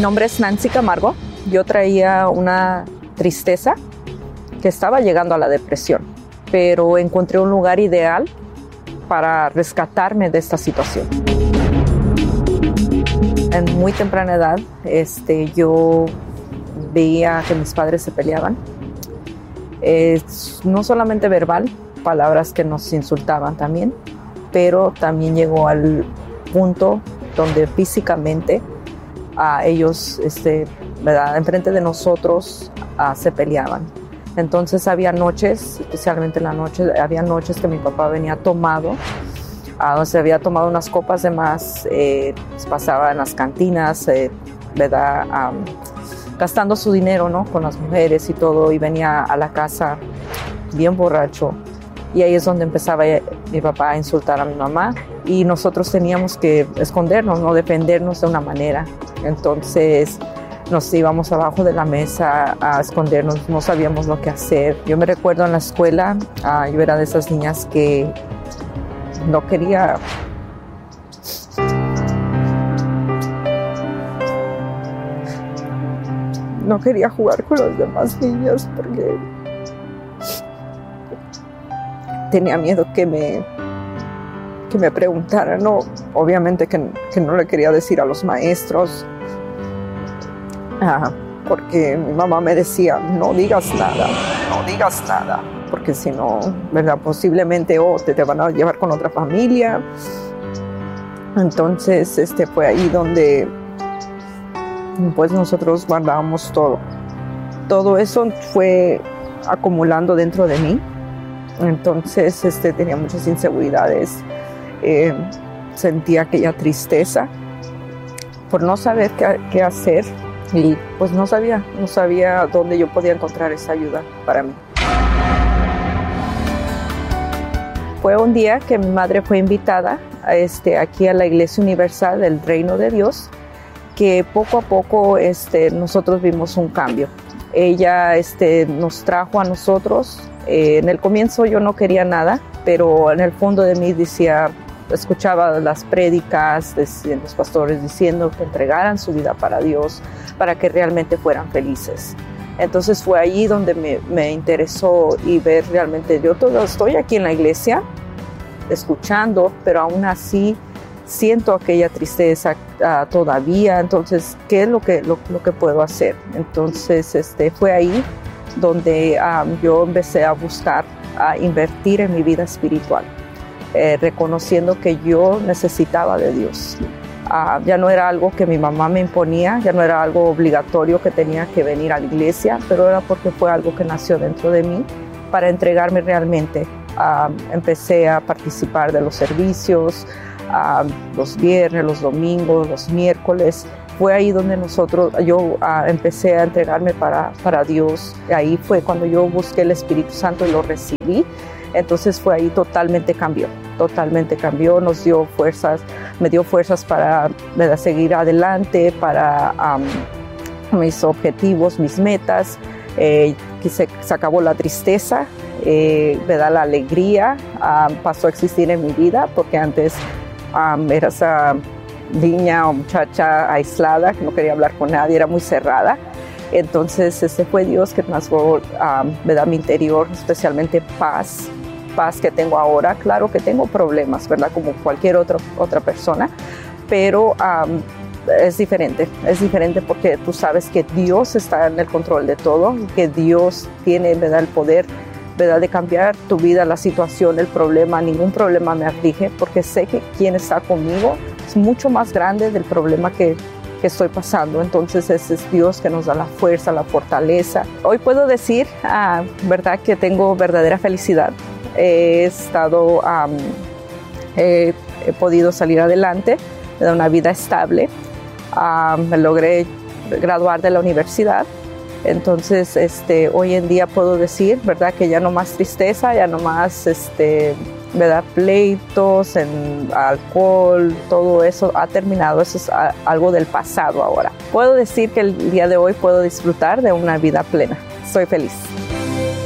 nombre es Nancy Camargo. Yo traía una tristeza que estaba llegando a la depresión, pero encontré un lugar ideal para rescatarme de esta situación. En muy temprana edad, yo veía que mis padres se peleaban. No solamente verbal, palabras que nos insultaban también, pero también llegó al punto donde físicamente ellos, enfrente de nosotros se peleaban. Entonces había noches, especialmente en la noche, había noches que mi papá venía tomado, se había tomado unas copas de más, pasaba en las cantinas, gastando su dinero, ¿no?, con las mujeres y todo, y venía a la casa bien borracho. Y ahí es donde empezaba mi papá a insultar a mi mamá, y nosotros teníamos que escondernos, no defendernos de una manera. Entonces nos íbamos abajo de la mesa a escondernos, no sabíamos lo que hacer. Yo me recuerdo en la escuela, yo era de esas niñas que no quería jugar con las demás niñas porque tenía miedo que me preguntaran, ¿no? Obviamente que no le quería decir a los maestros, porque mi mamá me decía, no digas nada, porque si no, ¿verdad?, posiblemente te van a llevar con otra familia. Entonces fue ahí donde pues nosotros guardábamos todo eso fue acumulando dentro de mí. Entonces tenía muchas inseguridades, sentía aquella tristeza por no saber qué hacer, y pues no sabía dónde yo podía encontrar esa ayuda para mí. Fue un día que mi madre fue invitada aquí a la Iglesia Universal del Reino de Dios, que poco a poco nosotros vimos un cambio. Ella nos trajo a nosotros. En el comienzo yo no quería nada, pero en el fondo de mí escuchaba las prédicas de los pastores diciendo que entregaran su vida para Dios, para que realmente fueran felices. Entonces fue ahí donde me interesó y ver realmente, yo estoy aquí en la iglesia escuchando, pero aún así siento aquella tristeza todavía. Entonces, ¿qué es lo que puedo hacer? Entonces fue ahí donde yo empecé a buscar, a invertir en mi vida espiritual, reconociendo que yo necesitaba de Dios. Ya no era algo que mi mamá me imponía, ya no era algo obligatorio que tenía que venir a la iglesia, pero era porque fue algo que nació dentro de mí para entregarme realmente. Empecé a participar de los servicios, los viernes, los domingos, los miércoles. Fue ahí donde yo empecé a entregarme para Dios. Ahí fue cuando yo busqué el Espíritu Santo y lo recibí. Entonces fue ahí totalmente cambió, me dio fuerzas para seguir adelante, para mis objetivos, mis metas. Se acabó la tristeza, la alegría pasó a existir en mi vida, porque antes era esa niña o muchacha aislada que no quería hablar con nadie, era muy cerrada. Entonces fue Dios que transformó mi interior, especialmente paz que tengo ahora. Claro que tengo problemas, ¿verdad?, como cualquier otra persona, pero es diferente porque tú sabes que Dios está en el control de todo, que Dios tiene, ¿verdad?, el poder, ¿verdad?, de cambiar tu vida, la situación, el problema. Ningún problema me aflige, porque sé que quien está conmigo es mucho más grande del problema que estoy pasando. Entonces ese es Dios que nos da la fuerza, la fortaleza. Hoy puedo decir, ¿verdad?, que tengo verdadera felicidad. He podido salir adelante, de una vida estable. Me logré graduar de la universidad. Entonces, hoy en día puedo decir, ¿verdad?, que ya no más tristeza, ya no más, ¿verdad?, pleitos, alcohol, todo eso ha terminado. Eso es algo del pasado ahora. Puedo decir que el día de hoy puedo disfrutar de una vida plena. Soy feliz.